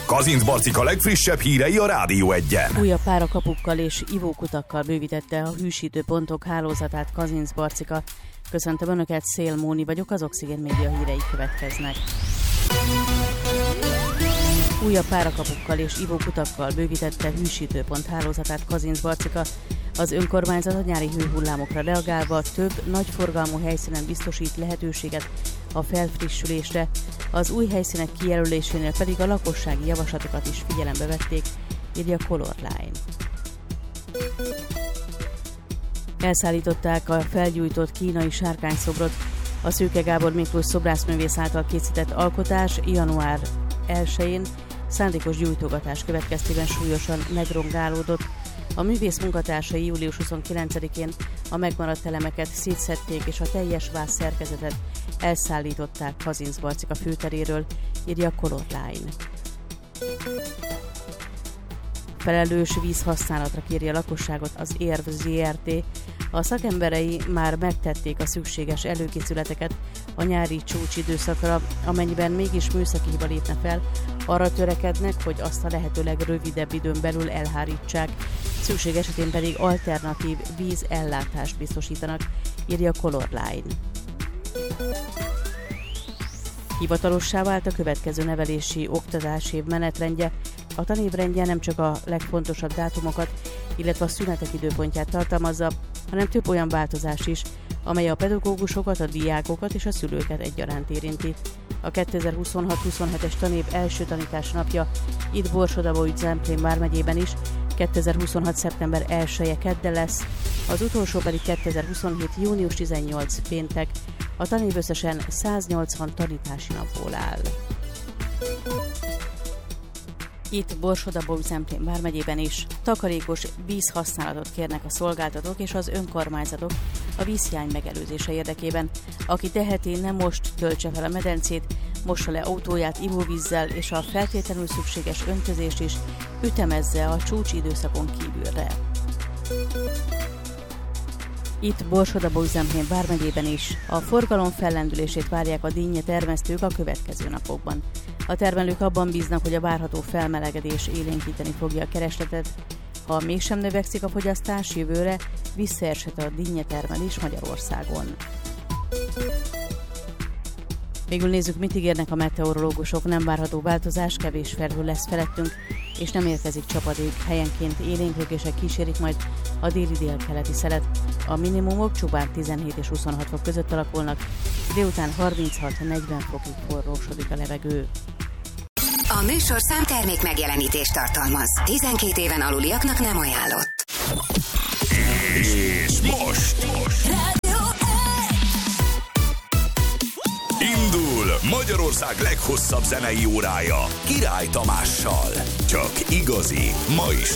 Kazincbarcika legfrissebb hírei a Rádió Egyen. Újabb párakapukkal és ivókutakkal bővítette a hűsítőpontok hálózatát Kazincbarcika. Köszöntöm Önöket, Szél Móni vagyok, az Oxigén Média hírei következnek. Újabb párakapukkal és ivókutakkal bővítette hűsítőpont hálózatát Kazincbarcika. Az önkormányzat a nyári hőhullámokra reagálva több nagyforgalmú helyszínen biztosít lehetőséget a felfrissülésre. Az új helyszínek kijelölésénél pedig a lakossági javaslatokat is figyelembe vették, írja Colorline. Elszállították a felgyújtott kínai sárkányszobrot. A Szőke Gábor Miklós szobrászművész által készített alkotás január 1-én szándékos gyújtogatás következtében súlyosan megrongálódott. A művész munkatársai július 29-én a megmaradt elemeket szétszedték és a teljes váz szerkezetet elszállították Kazincbarcika főteréről, írja Colorline. Felelős vízhasználatra kéri a lakosságot az Érv Zrt. A szakemberei már megtették a szükséges előkészületeket a nyári csúcsidőszakra, amennyiben mégis műszaki hiba lépne fel, arra törekednek, hogy azt a lehetőleg rövidebb időn belül elhárítsák, szükség esetén pedig alternatív vízellátást biztosítanak, írja Colorline. Hivatalossá vált a következő nevelési oktatási év menetrendje. A tanévrendje nem csak a legfontosabb dátumokat, illetve a szünetek időpontját tartalmazza, hanem több olyan változás is, amely a pedagógusokat, a diákokat és a szülőket egyaránt érinti. A 2026-27-es tanév első tanítási napja itt Borsod-Abaúj-Zemplén vármegyében is 2026. szeptember 1-je kedden lesz, az utolsó pedig 2027. június 18 péntek. A tanév összesen 180 tanítási napból áll. Itt Borsod-Abaúj-Zemplén vármegyében is takarékos vízhasználatot kérnek a szolgáltatók és az önkormányzatok a vízhiány megelőzése érdekében. Aki teheti, nem most töltse fel a medencét, mossa le autóját ivóvízzel, és a feltétlenül szükséges öntözést is ütemezze a csúcsidőszakon kívülre. Itt Borsod-Abaúj-Zemplén vármegyében is a forgalom fellendülését várják a dinnye termesztők a következő napokban. A termelők abban bíznak, hogy a várható felmelegedés élénkíteni fogja a keresletet. Ha mégsem növekszik a fogyasztás, jövőre visszaeshet a dinnyetermelés Magyarországon. Végül nézzük, mit ígérnek a meteorológusok. Nem várható változás, kevés felhő lesz felettünk, és nem érkezik csapadék. Helyenként élénklökések kísérik majd a déli-délkeleti szelet. A minimumok csupán 17 és 26 fok között alakulnak, délután 36-40 fokig forrósodik a levegő. A műsorszám termék megjelenítést tartalmaz. 12 éven aluliaknak nem ajánlott. És most indul Magyarország leghosszabb zenei órája Király Tamással. Csak igazi, ma is